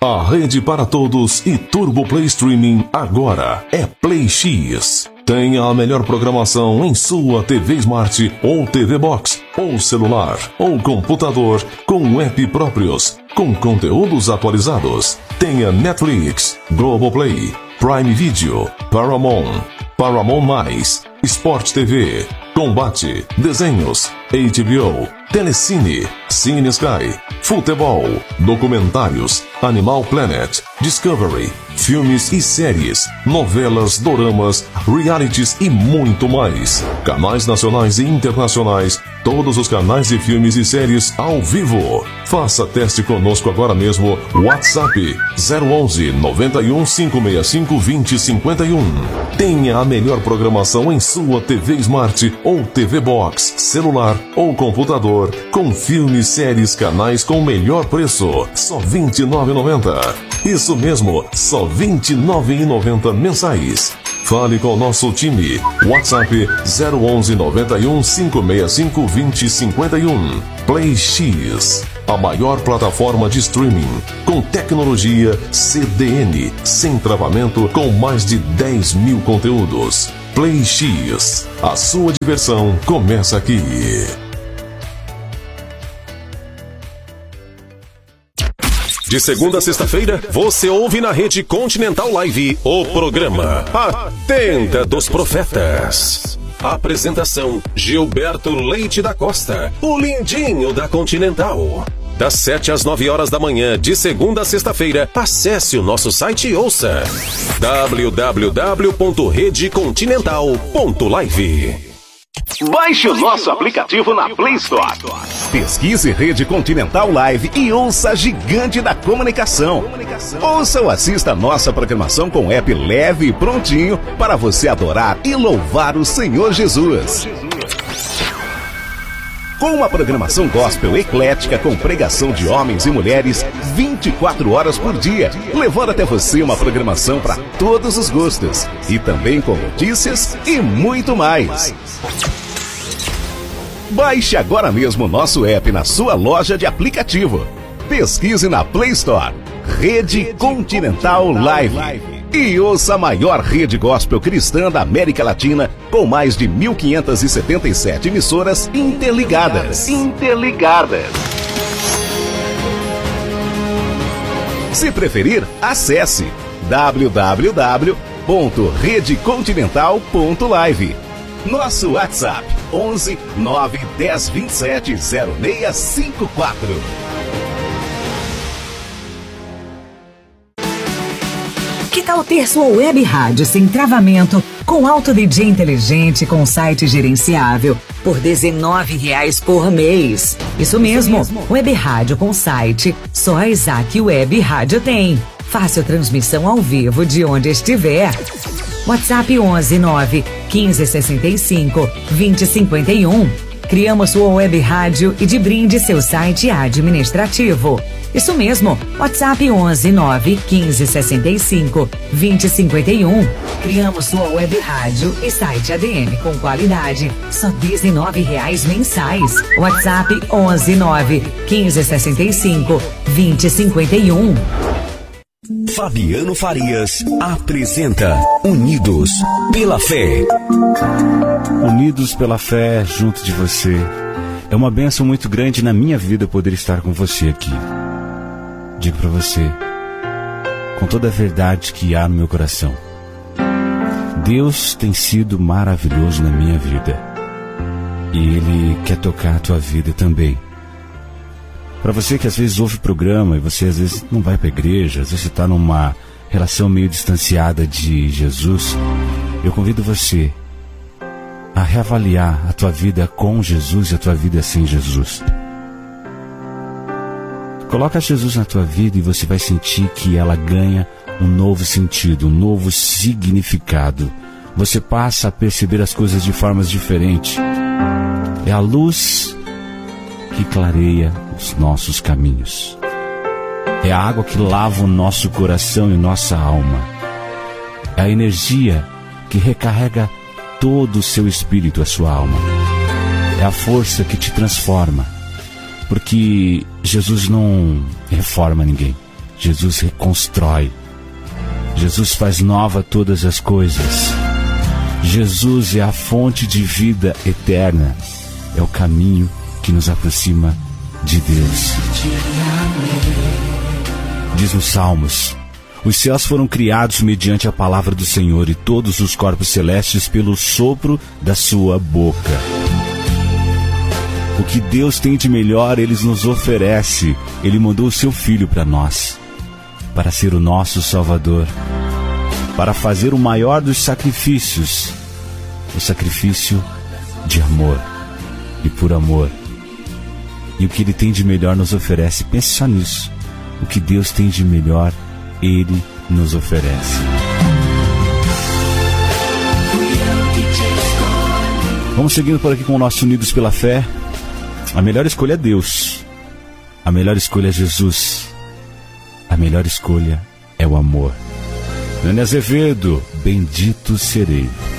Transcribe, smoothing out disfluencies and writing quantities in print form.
A rede para todos e Turbo Play Streaming agora é Play X. Tenha a melhor programação em sua TV Smart ou TV Box, ou celular, ou computador, com app próprios, com conteúdos atualizados. Tenha Netflix, Globoplay, Prime Video, Paramount+, Sport TV, Combate, Desenhos, HBO, Telecine, Cine Sky, Futebol, Documentários, Animal Planet, Discovery, filmes e séries, novelas, doramas, realities e muito mais. Canais nacionais e internacionais, todos os canais de filmes e séries ao vivo. Faça teste conosco agora mesmo. WhatsApp 011 91 565 2051. Tenha a melhor programação em sua TV Smart ou TV Box, celular ou computador, com filmes, séries, canais com melhor preço. Só R$ 29,90. Isso mesmo, só R$ 29,90 mensais. Fale com o nosso time. WhatsApp 011 91 565 2051. Play X, a maior plataforma de streaming com tecnologia CDN, sem travamento, com mais de 10 mil conteúdos. Play X, a sua diversão começa aqui. De segunda a sexta-feira, você ouve na Rede Continental Live o programa A Tenda dos Profetas. Apresentação: Gilberto Leite da Costa, o lindinho da Continental. Das 7 às 9 horas da manhã, de segunda a sexta-feira, acesse o nosso site e ouça www.redecontinental.live. Baixe o nosso aplicativo na Play Store. Pesquise Rede Continental Live e ouça a gigante da comunicação. Ouça ou assista a nossa programação com app leve e prontinho para você adorar e louvar o Senhor Jesus. Com uma programação gospel eclética com pregação de homens e mulheres 24 horas por dia, levando até você uma programação para todos os gostos e também com notícias e muito mais. Baixe agora mesmo o nosso app na sua loja de aplicativo. Pesquise na Play Store Rede Continental Live e ouça a maior rede gospel cristã da América Latina, com mais de 1.577 emissoras interligadas. Se preferir, acesse www.redecontinental.live. Nosso WhatsApp 11 9 10 27 0654. Que tal ter sua web rádio sem travamento, com alto DJ inteligente, com site gerenciável, por R$19 por mês? Isso mesmo, web rádio com site, só a Isaac Web Rádio tem. Fácil transmissão ao vivo de onde estiver. WhatsApp 11 9 15 65 20 51. Criamos sua web rádio e de brinde seu site administrativo. Isso mesmo, WhatsApp 11 9 15 65 20 51. Criamos sua web rádio e site ADM com qualidade, só R$19 mensais. WhatsApp 11 9 15 65 20 51. Fabiano Farias apresenta Unidos pela Fé. Unidos pela fé, junto de você. É uma bênção muito grande na minha vida poder estar com você aqui. Digo para você, com toda a verdade que há no meu coração, Deus tem sido maravilhoso na minha vida. E Ele quer tocar a tua vida também. Para você que às vezes ouve o programa e você às vezes não vai para a igreja, às vezes você está numa relação meio distanciada de Jesus, eu convido você a reavaliar a tua vida com Jesus e a tua vida sem Jesus. Coloca Jesus na tua vida e você vai sentir que ela ganha um novo sentido, um novo significado. Você passa a perceber as coisas de formas diferentes. É a luz que clareia os nossos caminhos. É a água que lava o nosso coração e nossa alma. É a energia que recarrega todo o seu espírito, a sua alma. É a força que te transforma. Porque Jesus não reforma ninguém. Jesus reconstrói. Jesus faz nova todas as coisas. Jesus é a fonte de vida eterna. É o caminho que nos aproxima de Deus. Diz nos Salmos: os céus foram criados mediante a palavra do Senhor e todos os corpos celestes pelo sopro da sua boca. O que Deus tem de melhor, Ele nos oferece. Ele mandou o seu Filho para nós, para ser o nosso Salvador, para fazer o maior dos sacrifícios, o sacrifício de amor e por amor. E o que Ele tem de melhor nos oferece. Pense só nisso. O que Deus tem de melhor, Ele nos oferece. Vamos seguindo por aqui com o nosso Unidos pela Fé. A melhor escolha é Deus. A melhor escolha é Jesus. A melhor escolha é o amor. Nani Azevedo, bendito serei.